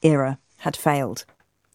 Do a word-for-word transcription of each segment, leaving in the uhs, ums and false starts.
era had failed.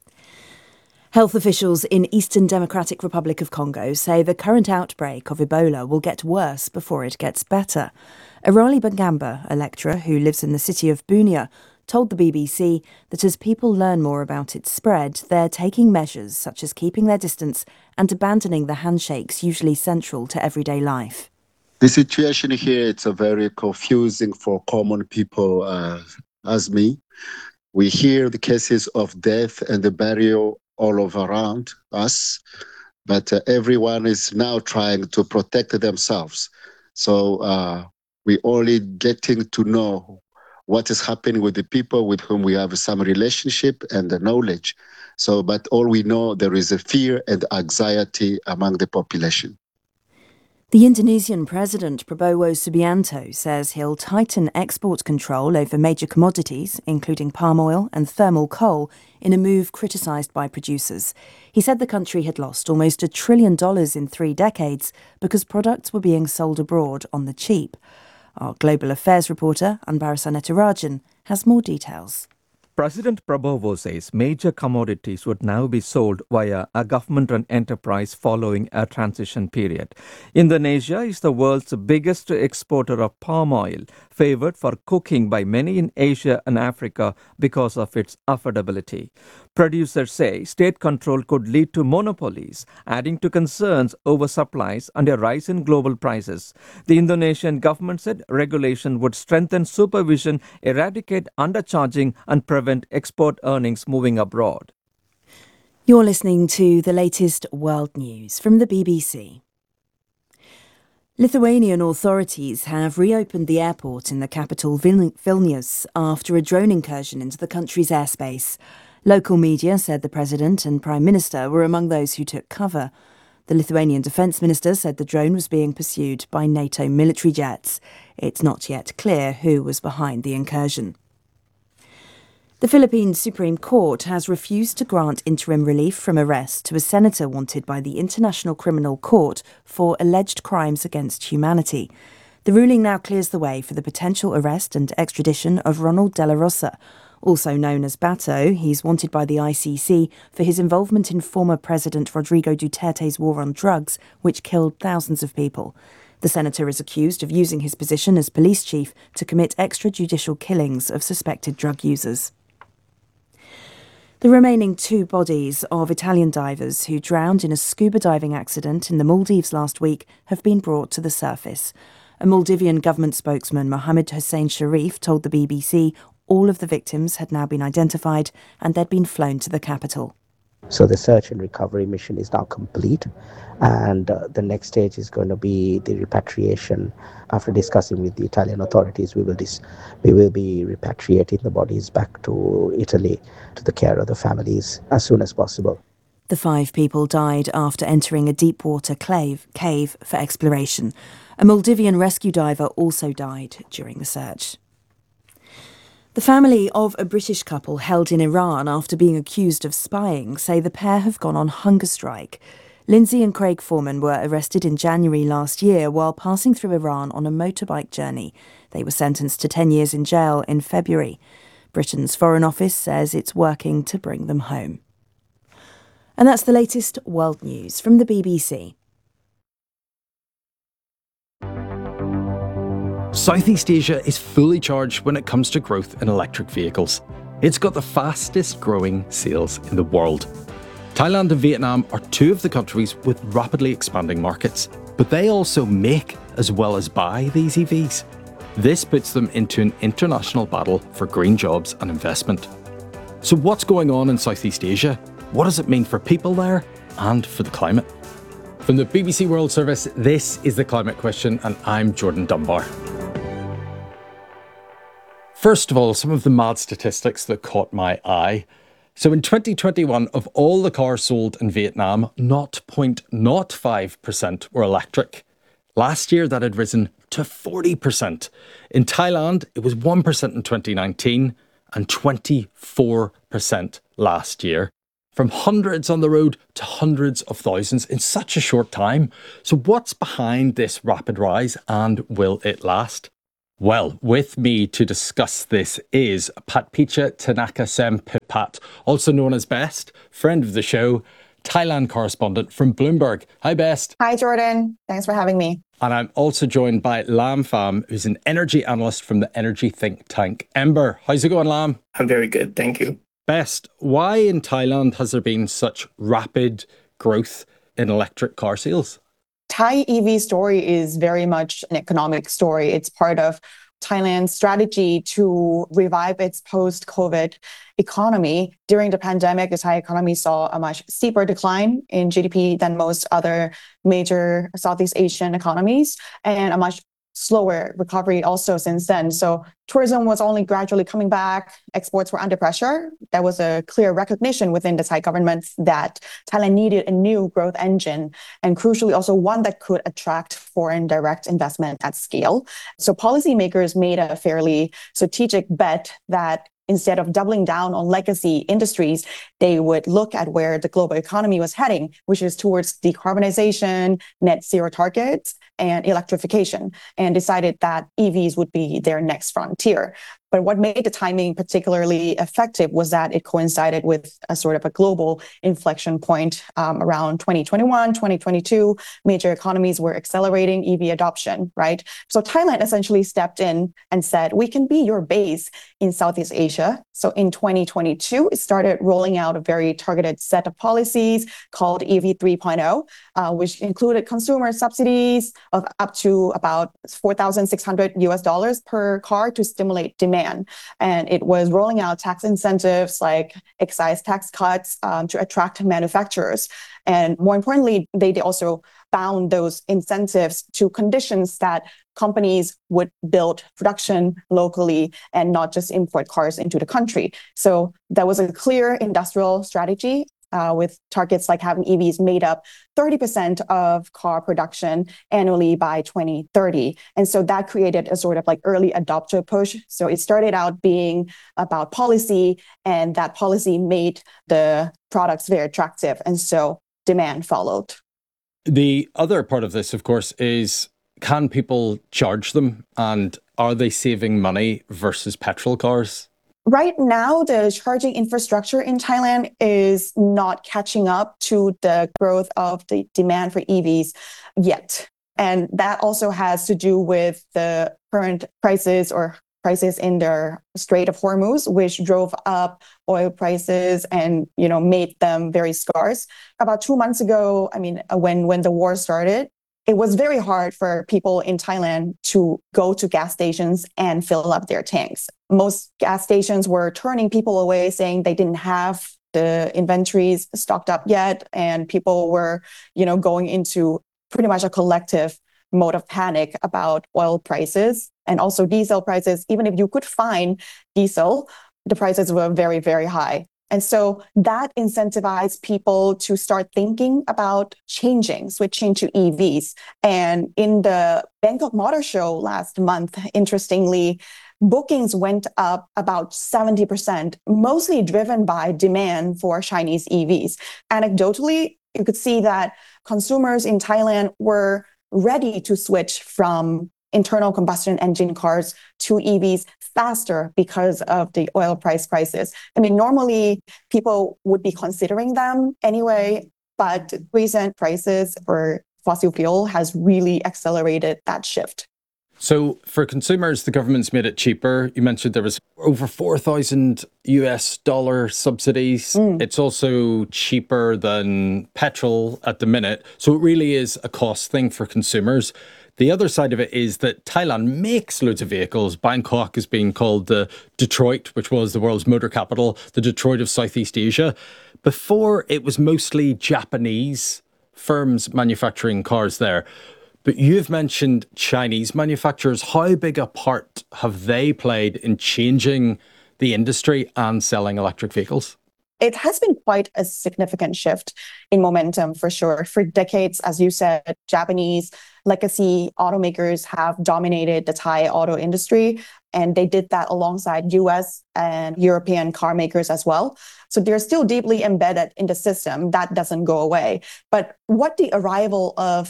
Health officials in Eastern Democratic Republic of Congo say the current outbreak of Ebola will get worse before it gets better. Arali Bangamba, a lecturer who lives in the city of Bunia, told the B B C that as people learn more about its spread, they're taking measures such as keeping their distance and abandoning the handshakes usually central to everyday life. The situation here, it's a very confusing for common people uh, as me. We hear the cases of death and the burial all over around us, but uh, everyone is now trying to protect themselves. So uh, we're only getting to know what is happening with the people with whom we have some relationship and the knowledge. So, but all we know, there is a fear and anxiety among the population. The Indonesian President Prabowo Subianto says he'll tighten export control over major commodities, including palm oil and thermal coal, in a move criticised by producers. He said the country had lost almost a trillion dollars in three decades because products were being sold abroad on the cheap. Our global affairs reporter, Anbarasan Etarajan, has more details. President Prabowo says major commodities would now be sold via a government-run enterprise following a transition period. Indonesia is the world's biggest exporter of palm oil, favoured for cooking by many in Asia and Africa because of its affordability. Producers say state control could lead to monopolies, adding to concerns over supplies and a rise in global prices. The Indonesian government said regulation would strengthen supervision, eradicate undercharging and prevent export earnings moving abroad. You're listening to the latest world news from the B B C. Lithuanian authorities have reopened the airport in the capital Vilnius after a drone incursion into the country's airspace. Local media said the President and Prime Minister were among those who took cover. The Lithuanian Defence Minister said the drone was being pursued by NATO military jets. It's not yet clear who was behind the incursion. The Philippine Supreme Court has refused to grant interim relief from arrest to a senator wanted by the International Criminal Court for alleged crimes against humanity. The ruling now clears the way for the potential arrest and extradition of Ronald De La Rosa. Also known as Bato, he's wanted by the I C C for his involvement in former President Rodrigo Duterte's war on drugs, which killed thousands of people. The senator is accused of using his position as police chief to commit extrajudicial killings of suspected drug users. The remaining two bodies of Italian divers who drowned in a scuba diving accident in the Maldives last week have been brought to the surface. A Maldivian government spokesman, Mohammed Hussein Sharif, told the B B C all of the victims had now been identified and they'd been flown to the capital. So the search and recovery mission is now complete, and uh, the next stage is going to be the repatriation. After discussing with the Italian authorities, we will dis- we will be repatriating the bodies back to Italy to the care of the families as soon as possible. The five people died after entering a deep water cave, cave for exploration. A Maldivian rescue diver also died during the search. The family of a British couple held in Iran after being accused of spying say the pair have gone on hunger strike. Lindsay and Craig Foreman were arrested in January last year while passing through Iran on a motorbike journey. They were sentenced to ten years in jail in February. Britain's Foreign Office says it's working to bring them home. And that's the latest world news from the B B C. Southeast Asia is fully charged when it comes to growth in electric vehicles. It's got the fastest growing sales in the world. Thailand and Vietnam are two of the countries with rapidly expanding markets, but they also make as well as buy these E Vs. This puts them into an international battle for green jobs and investment. So what's going on in Southeast Asia? What does it mean for people there and for the climate? From the B B C World Service, this is The Climate Question, and I'm Jordan Dunbar. First of all, some of the mad statistics that caught my eye. So in twenty twenty-one, of all the cars sold in Vietnam, zero point zero five percent were electric. Last year, that had risen to forty percent. In Thailand, it was one percent in twenty nineteen and twenty-four percent last year. From hundreds on the road to hundreds of thousands in such a short time. So what's behind this rapid rise, and will it last? Well, with me to discuss this is Patpicha Tanaka-Sempipat, also known as Best, friend of the show, Thailand correspondent from Bloomberg. Hi, Best. Hi, Jordan. Thanks for having me. And I'm also joined by Lam Pham, who's an energy analyst from the energy think tank Ember. How's it going, Lam? I'm very good, thank you. Best, why in Thailand has there been such rapid growth in electric car sales? Thai E V story is very much an economic story. It's part of Thailand's strategy to revive its post-COVID economy. During the pandemic, the Thai economy saw a much steeper decline in G D P than most other major Southeast Asian economies, and a much slower recovery also since then. So tourism was only gradually coming back. Exports were under pressure. There was a clear recognition within the Thai government that Thailand needed a new growth engine, and crucially also one that could attract foreign direct investment at scale. So policymakers made a fairly strategic bet that instead of doubling down on legacy industries, they would look at where the global economy was heading, which is towards decarbonization, net zero targets, and electrification, and decided that E Vs would be their next frontier. But what made the timing particularly effective was that it coincided with a sort of a global inflection point um, around twenty twenty-one, twenty twenty-two. Major economies were accelerating E V adoption, right? So Thailand essentially stepped in and said, we can be your base in Southeast Asia. So in twenty twenty-two, it started rolling out a very targeted set of policies called E V three point oh, uh, which included consumer subsidies of up to about four thousand six hundred U S dollars per car to stimulate demand. And it was rolling out tax incentives like excise tax cuts um, to attract manufacturers. And more importantly, they also bound those incentives to conditions that companies would build production locally and not just import cars into the country. So that was a clear industrial strategy. Uh, with targets like having E Vs made up thirty percent of car production annually by twenty thirty. And so that created a sort of like early adopter push. So it started out being about policy, and that policy made the products very attractive. And so demand followed. The other part of this, of course, is can people charge them, and are they saving money versus petrol cars? Right now, the charging infrastructure in Thailand is not catching up to the growth of the demand for E Vs yet. And that also has to do with the current prices or prices in the Strait of Hormuz, which drove up oil prices and, you know, made them very scarce. About two months ago, I mean, when, when the war started, it was very hard for people in Thailand to go to gas stations and fill up their tanks. Most gas stations were turning people away, saying they didn't have the inventories stocked up yet, and people were, you know, going into pretty much a collective mode of panic about oil prices and also diesel prices. Even if you could find diesel, the prices were very, very high. And so that incentivized people to start thinking about changing, switching to E Vs. And in the Bangkok Motor Show last month, interestingly, bookings went up about seventy percent, mostly driven by demand for Chinese E Vs. Anecdotally, you could see that consumers in Thailand were ready to switch from internal combustion engine cars to E Vs faster because of the oil price crisis. I mean, normally people would be considering them anyway, but recent prices for fossil fuel has really accelerated that shift. So for consumers, the government's made it cheaper. You mentioned there was over four thousand U S dollar subsidies. Mm. It's also cheaper than petrol at the minute. So it really is a cost thing for consumers. The other side of it is that Thailand makes loads of vehicles. Bangkok is being called the Detroit, which was the world's motor capital, the Detroit of Southeast Asia. Before, it was mostly Japanese firms manufacturing cars there. But you've mentioned Chinese manufacturers. How big a part have they played in changing the industry and selling electric vehicles? It has been quite a significant shift in momentum for sure. For decades, as you said, Japanese legacy automakers have dominated the Thai auto industry, and they did that alongside U S and European car makers as well. So they're still deeply embedded in the system. That doesn't go away. But what the arrival of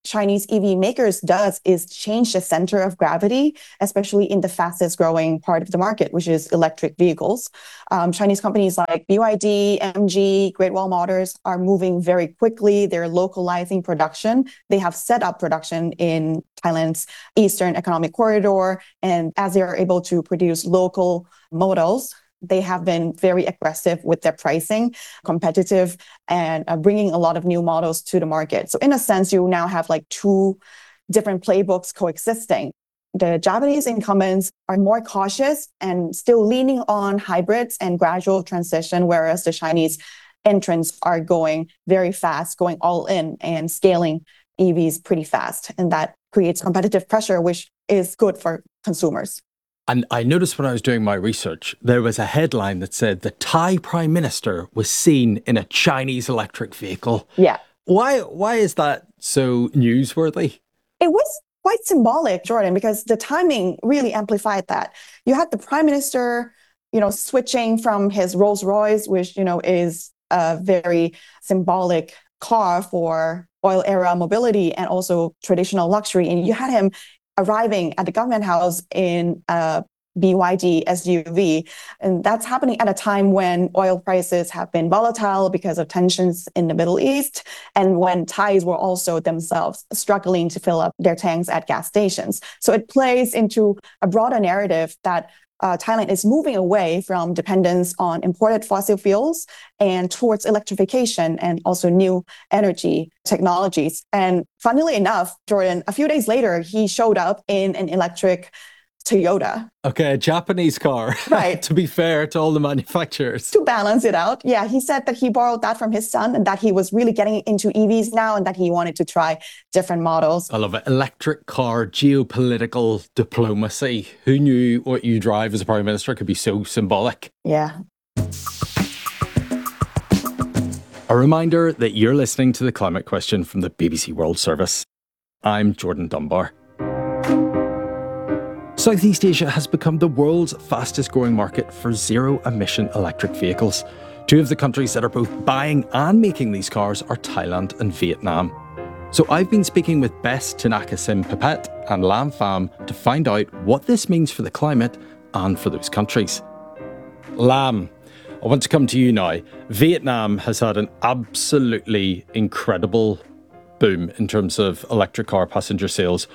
Chinese E V makers does is change the center of gravity, especially in the fastest growing part of the market, which is electric vehicles. Um, Chinese companies like B Y D, M G, Great Wall Motors are moving very quickly. They're localizing production. They have set up production in Thailand's Eastern Economic Corridor. And as they are able to produce local models, they have been very aggressive with their pricing, competitive, and uh, bringing a lot of new models to the market. So in a sense, you now have like two different playbooks coexisting. The Japanese incumbents are more cautious and still leaning on hybrids and gradual transition, whereas the Chinese entrants are going very fast, going all in and scaling E Vs pretty fast. And that creates competitive pressure, which is good for consumers. And I noticed when I was doing my research, there was a headline that said the Thai Prime Minister was seen in a Chinese electric vehicle. Yeah. Why, why is that so newsworthy? It was quite symbolic, Jordan, because the timing really amplified that. You had the Prime Minister, you know, switching from his Rolls Royce, which, you know, is a very symbolic car for oil era mobility and also traditional luxury. And you had him arriving at the government house in a B Y D S U V. And that's happening at a time when oil prices have been volatile because of tensions in the Middle East, and when Thais were also themselves struggling to fill up their tanks at gas stations. So it plays into a broader narrative that uh, Thailand is moving away from dependence on imported fossil fuels and towards electrification and also new energy technologies. And funnily enough, Jordan, a few days later, he showed up in an electric Toyota. Okay, a Japanese car. Right. To be fair to all the manufacturers. To balance it out. Yeah, he said that he borrowed that from his son and that he was really getting into E Vs now and that he wanted to try different models. I love it. Electric car, geopolitical diplomacy. Who knew what you drive as a Prime Minister could be so symbolic? Yeah. A reminder that you're listening to The Climate Question from the B B C World Service. I'm Jordan Dunbar. Southeast Asia has become the world's fastest growing market for zero-emission electric vehicles. Two of the countries that are both buying and making these cars are Thailand and Vietnam. So I've been speaking with Bess Tinakasim-Pipet and Lam Pham to find out what this means for the climate and for those countries. Lam, I want to come to you now. Vietnam has had an absolutely incredible boom in terms of electric car passenger sales.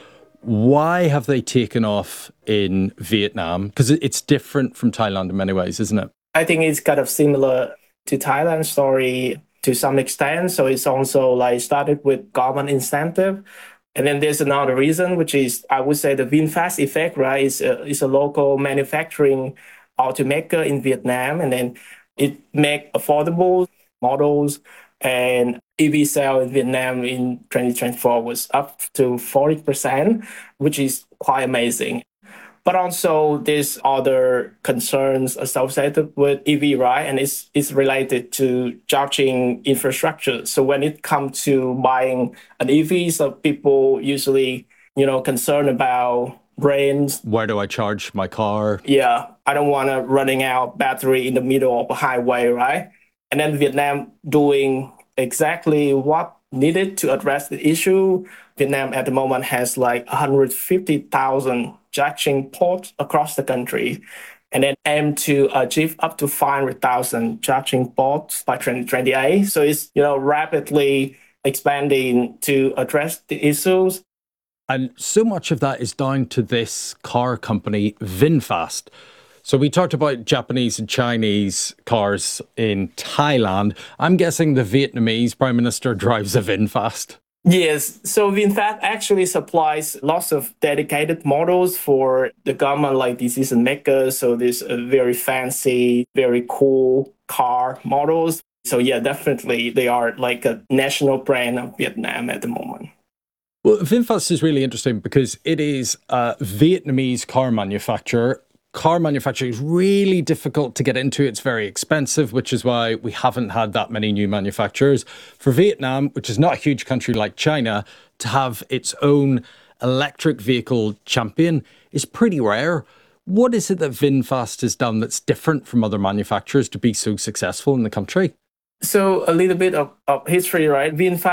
Why have they taken off in Vietnam? Because it's different from Thailand in many ways, isn't it? I think it's kind of similar to Thailand's story to some extent. So it's also like started with government incentive. And then there's another reason, which is, I would say, the VinFast effect, right? It's a, it's a local manufacturing automaker in Vietnam. And then it make affordable models. And E V sale in Vietnam in twenty twenty-four was up to forty percent, which is quite amazing. But also there's other concerns associated with E V, right? And it's it's related to charging infrastructure. So when it comes to buying an E V, so people usually, you know, concerned about range. Where do I charge my car? Yeah, I don't want to running out battery in the middle of a highway, right? And then Vietnam doing exactly what needed to address the issue. Vietnam at the moment has like one hundred fifty thousand charging ports across the country, and then aim to achieve up to five hundred thousand charging ports by twenty twenty-eight. So it's, you know, rapidly expanding to address the issues. And so much of that is down to this car company, VinFast. So we talked about Japanese and Chinese cars in Thailand. I'm guessing the Vietnamese Prime Minister drives a VinFast. Yes, so VinFast actually supplies lots of dedicated models for the government, like decision makers. So there's a very fancy, very cool car models. So yeah, definitely they are like a national brand of Vietnam at the moment. Well, VinFast is really interesting because it is a Vietnamese car manufacturer. Car manufacturing is really difficult to get into. It's very expensive, which is why we haven't had that many new manufacturers. For Vietnam, which is not a huge country like China, to have its own electric vehicle champion is pretty rare. What is it that VinFast has done that's different from other manufacturers to be so successful in the country? So a little bit of, of history, right? VinFast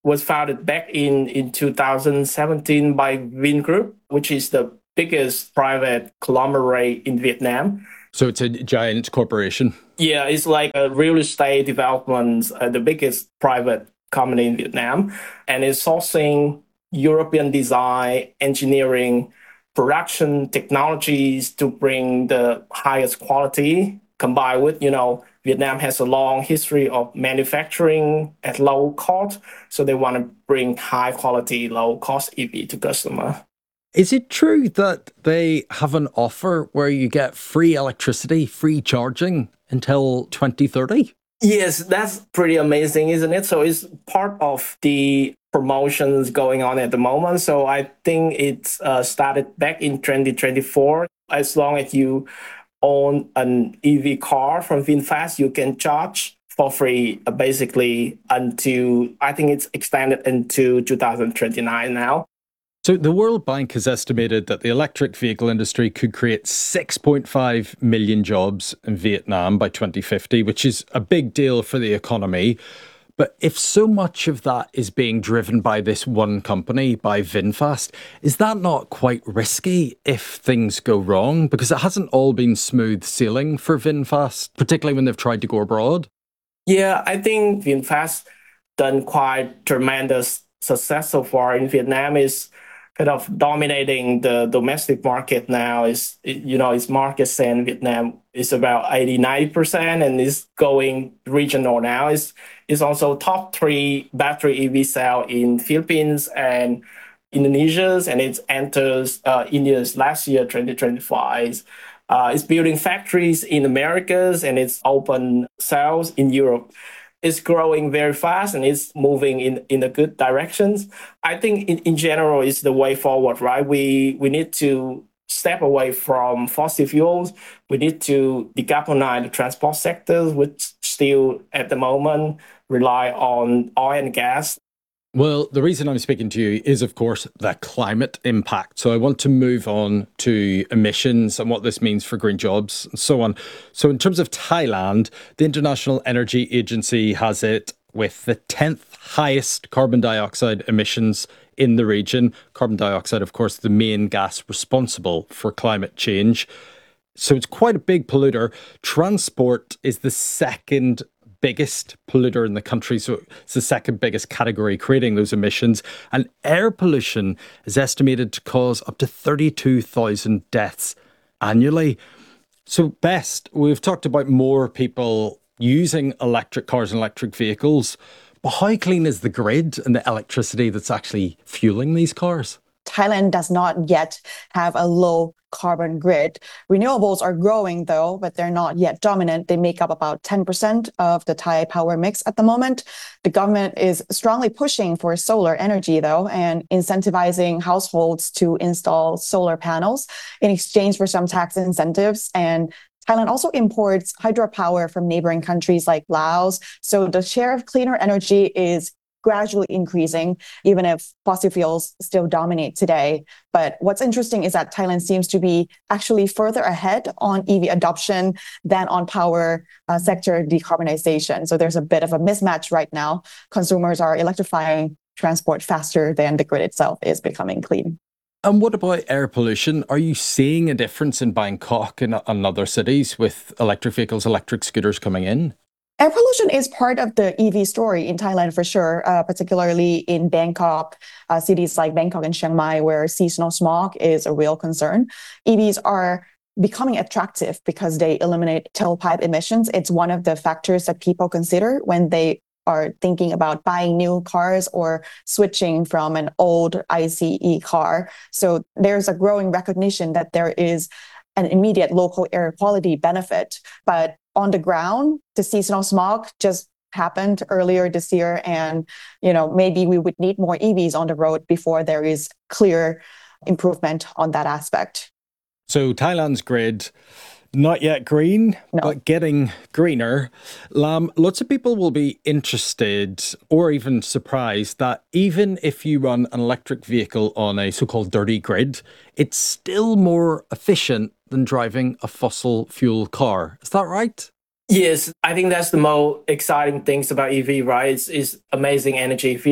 was founded back in, in two thousand seventeen by Vingroup, which is the biggest private conglomerate in Vietnam. So it's a giant corporation. Yeah, it's like a real estate development, uh, the biggest private company in Vietnam. And it's sourcing European design, engineering, production technologies to bring the highest quality, combined with, you know, Vietnam has a long history of manufacturing at low cost. So they want to bring high quality, low cost E V to customer. Is it true that they have an offer where you get free electricity, free charging until twenty thirty? Yes, that's pretty amazing, isn't it? So it's part of the promotions going on at the moment. So I think it's uh, started back in twenty twenty-four. As long as you own an E V car from VinFast, you can charge for free, uh, basically until, I think it's extended into two thousand twenty-nine now. So the World Bank has estimated that the electric vehicle industry could create six point five million jobs in Vietnam by twenty fifty, which is a big deal for the economy. But if so much of that is being driven by this one company, by VinFast, is that not quite risky if things go wrong? Because it hasn't all been smooth sailing for VinFast, particularly when they've tried to go abroad. Yeah, I think VinFast done quite tremendous success so far in Vietnam. Is kind of dominating the domestic market now. Is, you know, its market share in Vietnam is about eighty, ninety percent and is going regional now. It's, it's also top three battery E V cell in Philippines and Indonesia, and it enters uh, India's last year, twenty twenty-five. Uh, it's building factories in Americas and it's open sales in Europe. It's growing very fast and it's moving in, in the good directions. I think in, in general, it's the way forward, right? We we need to step away from fossil fuels. We need to decarbonize the transport sectors, which still at the moment rely on oil and gas. Well, the reason I'm speaking to you is, of course, the climate impact. So I want to move on to emissions and what this means for green jobs and so on. So in terms of Thailand, the International Energy Agency has it with the tenth highest carbon dioxide emissions in the region. Carbon dioxide, of course, the main gas responsible for climate change. So it's quite a big polluter. Transport is the second biggest polluter in the country, so it's the second biggest category creating those emissions. And air pollution is estimated to cause up to thirty-two thousand deaths annually. So Best, we've talked about more people using electric cars and electric vehicles, but how clean is the grid and the electricity that's actually fueling these cars? Thailand does not yet have a low carbon grid. Renewables are growing though, but they're not yet dominant. They make up about ten percent of the Thai power mix at the moment. The government is strongly pushing for solar energy though, and incentivizing households to install solar panels in exchange for some tax incentives. And Thailand also imports hydropower from neighboring countries like Laos. So the share of cleaner energy is gradually increasing, even if fossil fuels still dominate today. But what's interesting is that Thailand seems to be actually further ahead on E V adoption than on power uh, sector decarbonization. So there's a bit of a mismatch right now. Consumers are electrifying transport faster than the grid itself is becoming clean. And what about air pollution? Are you seeing a difference in Bangkok and, and other cities with electric vehicles, electric scooters coming in? Air pollution is part of the E V story in Thailand for sure, uh, particularly in Bangkok, uh, cities like Bangkok and Chiang Mai, where seasonal smog is a real concern. E Vs are becoming attractive because they eliminate tailpipe emissions. It's one of the factors that people consider when they are thinking about buying new cars or switching from an old ICE car. So there's a growing recognition that there is an immediate local air quality benefit. But on the ground, the seasonal smog just happened earlier this year. And, you know, maybe we would need more E Vs on the road before there is clear improvement on that aspect. So Thailand's grid, not yet green, no. but getting greener. Lam, lots of people will be interested or even surprised that even if you run an electric vehicle on a so-called dirty grid, it's still more efficient than driving a fossil fuel car. Is that right? Yes, I think that's the most exciting things about E V, right? It's, it's amazing energy efficient.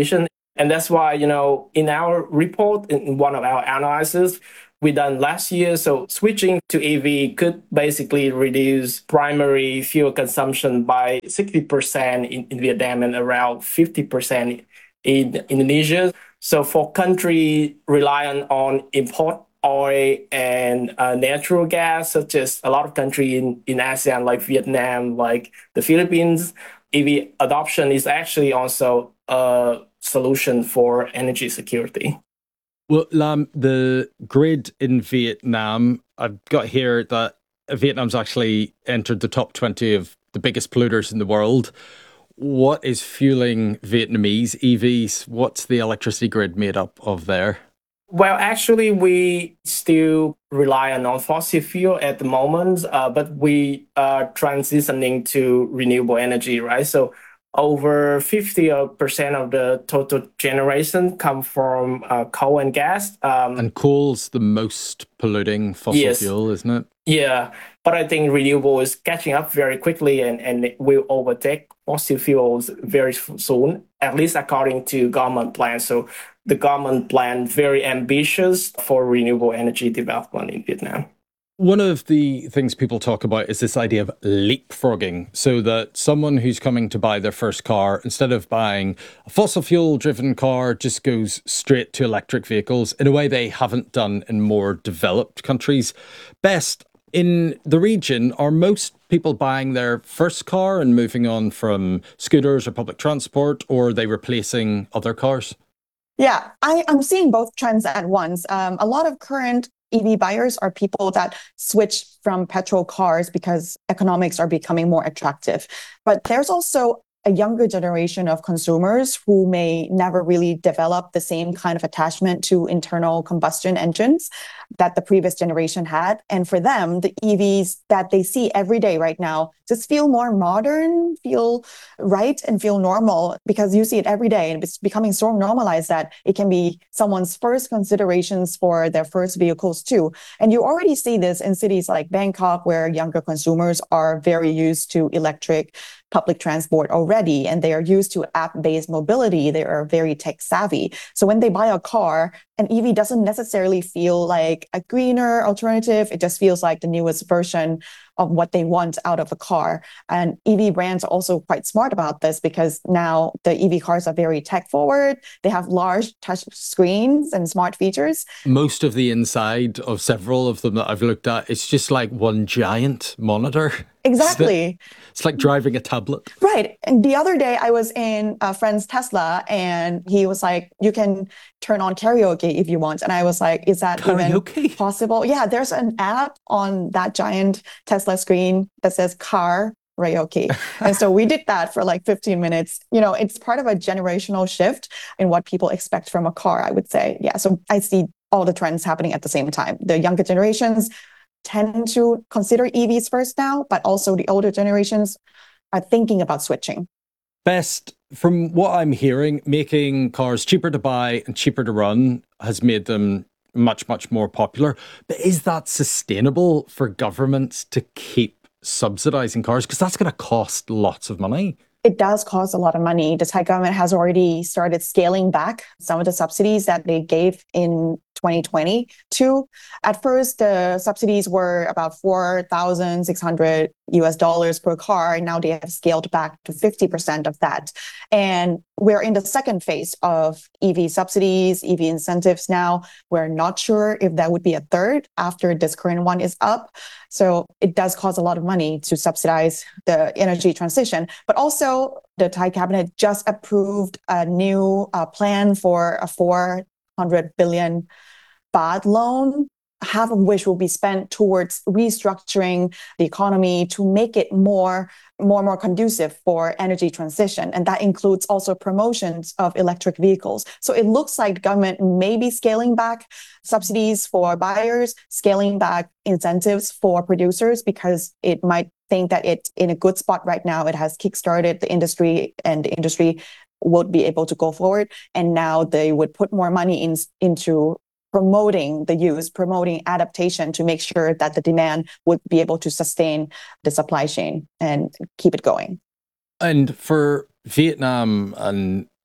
And that's why, you know, in our report, in one of our analyses we done last year, so switching to E V could basically reduce primary fuel consumption by sixty percent in, in Vietnam and around fifty percent in Indonesia. So for countries reliant on import oil and uh, natural gas, such as a lot of countries in, in ASEAN, like Vietnam, like the Philippines, E V adoption is actually also a solution for energy security. Well, Lam, the grid in Vietnam, I've got here that Vietnam's actually entered the top twenty of the biggest polluters in the world. What is fueling Vietnamese E Vs? What's the electricity grid made up of there? Well, actually, we still rely on non-fossil fuel at the moment, uh, but we are transitioning to renewable energy, right? So over fifty percent of the total generation come from uh, coal and gas. Um, and coal's the most polluting fossil yes. fuel, isn't it? Yeah, but I think renewable is catching up very quickly and, and it will overtake fossil fuels very soon, at least according to government plans. So the government plan very ambitious for renewable energy development in Vietnam. One of the things people talk about is this idea of leapfrogging, so that someone who's coming to buy their first car, instead of buying a fossil fuel driven car, just goes straight to electric vehicles in a way they haven't done in more developed countries. Best, in the region, are most people buying their first car and moving on from scooters or public transport, or are they replacing other cars? Yeah, I, I'm seeing both trends at once. Um, a lot of current E V buyers are people that switch from petrol cars because economics are becoming more attractive. But there's also a younger generation of consumers who may never really develop the same kind of attachment to internal combustion engines that the previous generation had. And for them, the E Vs that they see every day right now just feel more modern, feel right, and feel normal because you see it every day. And it's becoming so normalized that it can be someone's first considerations for their first vehicles too. And you already see this in cities like Bangkok, where younger consumers are very used to electric public transport already, and they are used to app-based mobility. They are very tech savvy. So when they buy a car, an E V doesn't necessarily feel like a greener alternative. It just feels like the newest version of what they want out of a car. And E V brands are also quite smart about this because now the E V cars are very tech forward. They have large touch screens and smart features. Most of the inside of several of them that I've looked at, it's just like one giant monitor. Exactly. It's like driving a tablet. Right. And the other day I was in a friend's Tesla and he was like, you can turn on karaoke if you want. And I was like, is that Karaoke? even possible? Yeah, there's an app on that giant Tesla screen that says car karaoke. And so we did that for like fifteen minutes. You know, it's part of a generational shift in what people expect from a car, I would say. Yeah. So I see all the trends happening at the same time. The younger generations tend to consider E Vs first now, but also the older generations are thinking about switching. Best, from what I'm hearing, making cars cheaper to buy and cheaper to run has made them much, much more popular. But is that sustainable for governments to keep subsidizing cars? Because that's going to cost lots of money. It does cost a lot of money. The Thai government has already started scaling back some of the subsidies that they gave in twenty twenty-two. At first, the subsidies were about four thousand six hundred U S dollars per car. And now they have scaled back to fifty percent of that. And we're in the second phase of E V subsidies, E V incentives now. We're not sure if that would be a third after this current one is up. So it does cost a lot of money to subsidize the energy transition. But also, the Thai cabinet just approved a new uh, plan for a four hundred billion baht loan, half of which will be spent towards restructuring the economy to make it more, more and more conducive for energy transition. And that includes also promotions of electric vehicles. So it looks like the government may be scaling back subsidies for buyers, scaling back incentives for producers, because it might think that it's in a good spot right now. It has kickstarted the industry and the industry would be able to go forward. And now they would put more money in, into promoting the use, promoting adaptation to make sure that the demand would be able to sustain the supply chain and keep it going. And for Vietnam and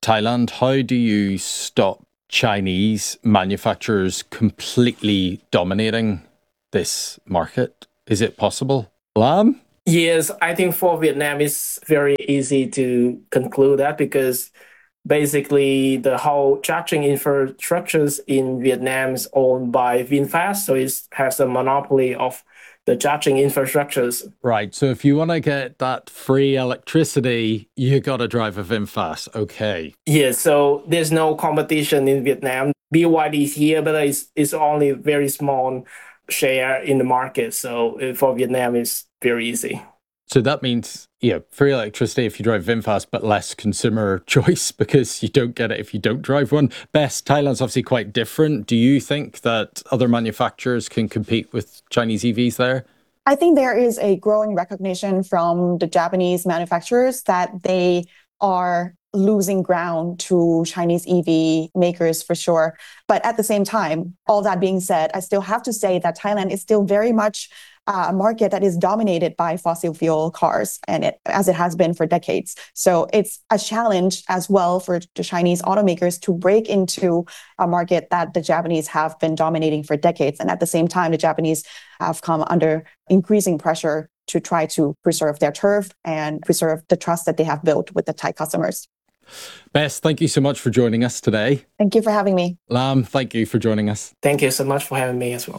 Thailand, how do you stop Chinese manufacturers completely dominating this market? Is it possible? Lam? Yes, I think for Vietnam, it's very easy to conclude that because basically the whole charging infrastructures in Vietnam is owned by VinFast, so it has a monopoly of the charging infrastructures. Right, so if you want to get that free electricity, you got to drive a VinFast. Okay. Yeah, so there's no competition in Vietnam. B Y D is here, but it's, it's only a very small share in the market. So uh, for Vietnam, it's very easy. So that means, yeah, free electricity if you drive VinFast, but less consumer choice because you don't get it if you don't drive one. Bess, Thailand's obviously quite different. Do you think that other manufacturers can compete with Chinese E Vs there? I think there is a growing recognition from the Japanese manufacturers that they are losing ground to Chinese E V makers for sure. But at the same time, all that being said, I still have to say that Thailand is still very much a market that is dominated by fossil fuel cars, and it, as it has been for decades. So it's a challenge as well for the Chinese automakers to break into a market that the Japanese have been dominating for decades. And at the same time, the Japanese have come under increasing pressure to try to preserve their turf and preserve the trust that they have built with the Thai customers. Bess, thank you so much for joining us today. Thank you for having me. Lam, thank you for joining us. Thank you so much for having me as well.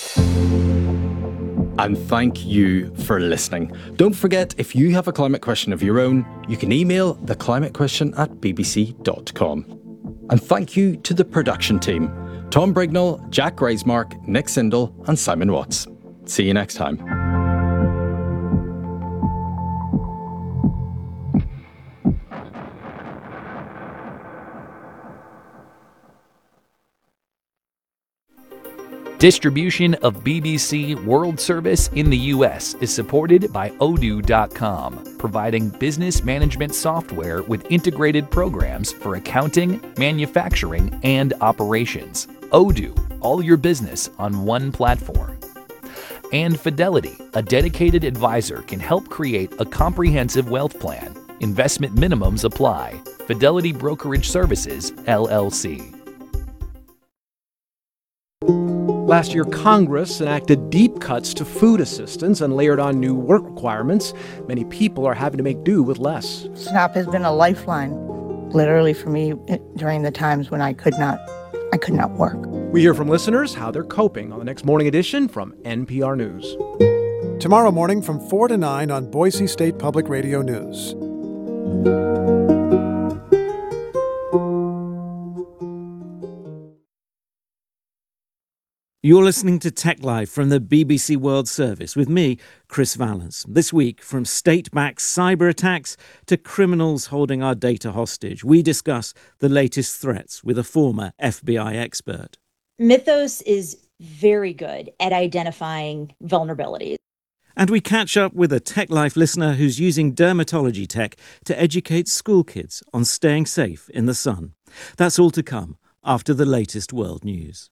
And thank you for listening. Don't forget, if you have a climate question of your own, you can email the climate question at b b c dot com. And thank you to the production team, Tom Brignall, Jack Reismark, Nick Sindel and Simon Watts. See you next time. Distribution of B B C World Service in the U S is supported by Odoo dot com, providing business management software with integrated programs for accounting, manufacturing, and operations. Odoo, all your business on one platform. And Fidelity, a dedicated advisor, can help create a comprehensive wealth plan. Investment minimums apply. Fidelity Brokerage Services, L L C. Last year, Congress enacted deep cuts to food assistance and layered on new work requirements. Many people are having to make do with less. SNAP has been a lifeline, literally for me during the times when I could not, I could not work. We hear from listeners how they're coping on the next morning edition from N P R News. Tomorrow morning from four to nine on Boise State Public Radio News. You're listening to Tech Live from the B B C World Service with me, Chris Valance. This week, from state-backed cyber attacks to criminals holding our data hostage, we discuss the latest threats with a former F B I expert. Mythos is very good at identifying vulnerabilities. And we catch up with a Tech Life listener who's using dermatology tech to educate school kids on staying safe in the sun. That's all to come after the latest world news.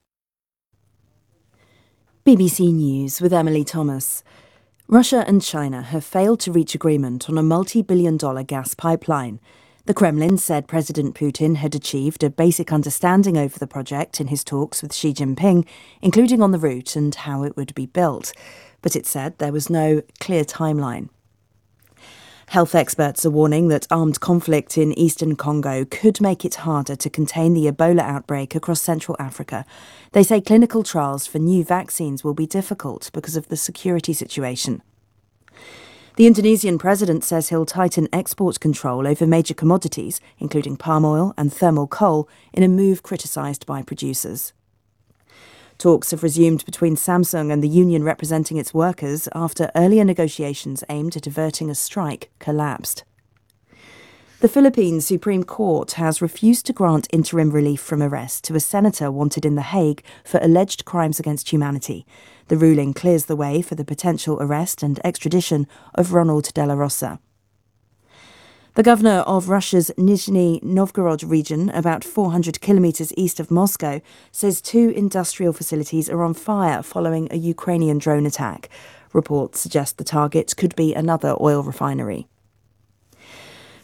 B B C News with Emily Thomas. Russia and China have failed to reach agreement on a multi-billion dollar gas pipeline. The Kremlin said President Putin had achieved a basic understanding over the project in his talks with Xi Jinping, including on the route and how it would be built. But it said there was no clear timeline. Health experts are warning that armed conflict in eastern Congo could make it harder to contain the Ebola outbreak across Central Africa. They say clinical trials for new vaccines will be difficult because of the security situation. The Indonesian president says he'll tighten export control over major commodities, including palm oil and thermal coal, in a move criticised by producers. Talks have resumed between Samsung and the union representing its workers after earlier negotiations aimed at averting a strike collapsed. The Philippines Supreme Court has refused to grant interim relief from arrest to a senator wanted in The Hague for alleged crimes against humanity. The ruling clears the way for the potential arrest and extradition of Ronald De La Rosa. The governor of Russia's Nizhny Novgorod region, about four hundred kilometres east of Moscow, says two industrial facilities are on fire following a Ukrainian drone attack. Reports suggest the target could be another oil refinery.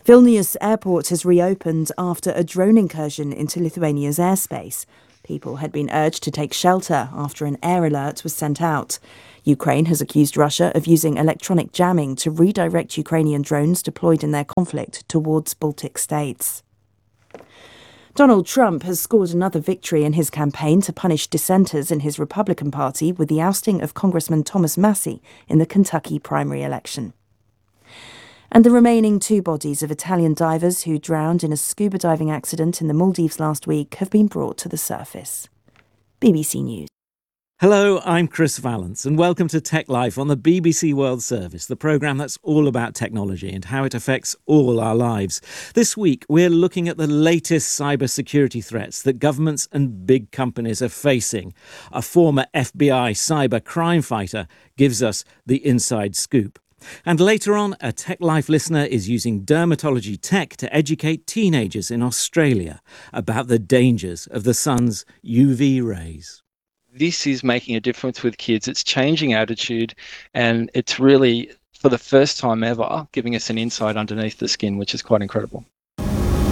Vilnius airport has reopened after a drone incursion into Lithuania's airspace. People had been urged to take shelter after an air alert was sent out. Ukraine has accused Russia of using electronic jamming to redirect Ukrainian drones deployed in their conflict towards Baltic states. Donald Trump has scored another victory in his campaign to punish dissenters in his Republican Party with the ousting of Congressman Thomas Massie in the Kentucky primary election. And the remaining two bodies of Italian divers who drowned in a scuba diving accident in the Maldives last week have been brought to the surface. B B C News. Hello, I'm Chris Valence, and welcome to Tech Life on the B B C World Service, the programme that's all about technology and how it affects all our lives. This week, we're looking at the latest cybersecurity threats that governments and big companies are facing. A former F B I cyber crime fighter gives us the inside scoop. And later on, a Tech Life listener is using dermatology tech to educate teenagers in Australia about the dangers of the sun's U V rays. This is making a difference with kids. It's changing attitude, and it's really, for the first time ever, giving us an insight underneath the skin, which is quite incredible.